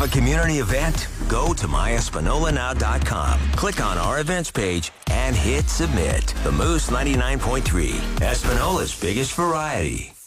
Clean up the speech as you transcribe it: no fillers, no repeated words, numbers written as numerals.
a community event? Go to myespinolanow.com, click on our events page, and hit submit. The Moose 99.3, Espinola's biggest variety.